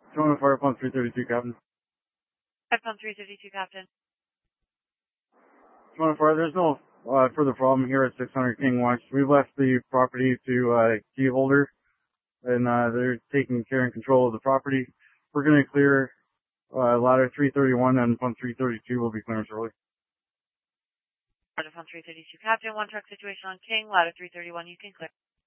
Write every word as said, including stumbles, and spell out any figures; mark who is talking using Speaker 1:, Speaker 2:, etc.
Speaker 1: Toronto Fire Pond three thirty-two, Captain.
Speaker 2: Fire Pond three thirty-two, Captain.
Speaker 1: Toronto Fire, there's no uh, further problem here at six hundred King West. We've left the property to uh, key holder, and uh, they're taking care and control of the property. We're going to clear uh, ladder three thirty-one, and pump three thirty-two will be clearance early.
Speaker 2: Ladder Pond three thirty-two, Captain. One truck situation on King, ladder three thirty-one, you can clear.